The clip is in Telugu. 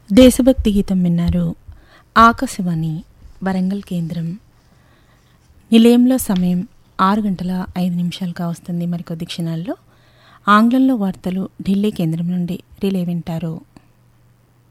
దేశభక్తి గీతం విన్నారు. ఆకాశవాణి వరంగల్ కేంద్రం. నిలయంలో సమయం 6:05 కావస్తుంది. మరికొద్ది క్షణాల్లో ఆంగ్లంలో వార్తలు ఢిల్లీ కేంద్రం నుండి రిలే వింటారు.